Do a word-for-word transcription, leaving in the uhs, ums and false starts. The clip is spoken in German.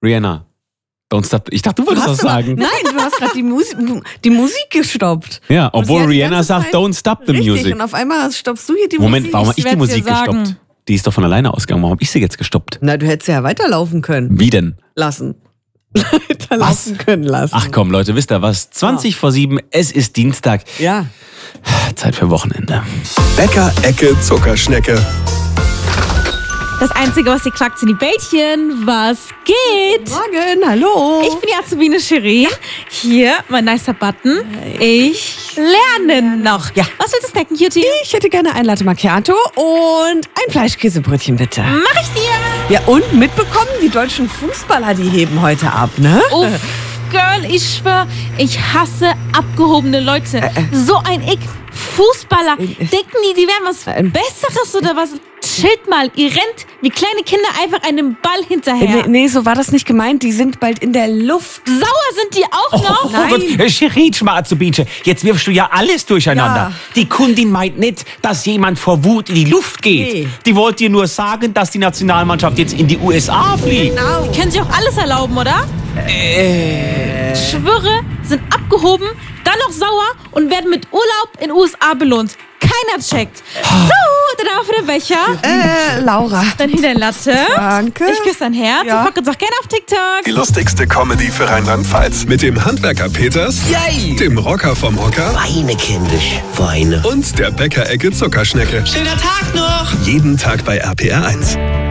Rihanna. Don't stop. Ich dachte, du wolltest das sagen. Nein, du hast gerade die, Musi die Musik gestoppt. Ja, obwohl Rihanna sagt, don't stop the richtig, music. Und auf einmal stoppst du hier die Moment, Musik. warum habe ich die Musik sagen. gestoppt? Die ist doch von alleine ausgegangen. Warum habe ich sie jetzt gestoppt? Na, du hättest ja weiterlaufen können. Wie denn? Lassen. Weiterlaufen können lassen. Ach komm, Leute, wisst ihr was? zwanzig vor sieben, es ist Dienstag. Ja. Zeit für Wochenende. Bäcker-Ecke Zuckerschnecke. Das Einzige, was ihr klagt, sind die Bällchen. Was geht? Morgen, hallo. Ich bin die Azubine Cherie. Hier, mein nicer Button. Ich lerne noch. Ja. Was willst du snacken, Cutie? Ich hätte gerne ein Latte Macchiato und ein Fleischkäsebrötchen, bitte. Mach ich dir. Ja, und mitbekommen, die deutschen Fußballer, die heben heute ab, ne? Uff, Girl, ich schwör, ich hasse abgehobene Leute. Äh, äh. So ein Ick. Fußballer. Denken die, die wären was Besseres oder was? Chillt mal, ihr rennt wie kleine Kinder einfach einem Ball hinterher. Nee, nee, so war das nicht gemeint. Die sind bald in der Luft. Sauer sind die auch noch? Oh Gott, Cherie, Schmarzubinche, jetzt wirfst du ja alles durcheinander. Ja. Die Kundin meint nicht, dass jemand vor Wut in die Luft geht. Nee. Die wollte dir nur sagen, dass die Nationalmannschaft jetzt in die U S A fliegt. Genau. Können sich auch alles erlauben, oder? Äh. Schwöre, sind abgehoben, dann noch sauer und werden mit Urlaub in U S A belohnt. Keiner checkt. So, dann auch für den Becher. Äh, Laura. Dann hier der Latte. Danke. Ich küsse dein Herz. Ja. Und folgt uns auch gerne auf TikTok. Die lustigste Comedy für Rheinland-Pfalz. Mit dem Handwerker Peters, Yay! dem Rocker vom Hocker Weine, kindisch, Weine. und der Bäcker-Ecke Zuckerschnecke. Schöner Tag noch! Jeden Tag bei R P R eins.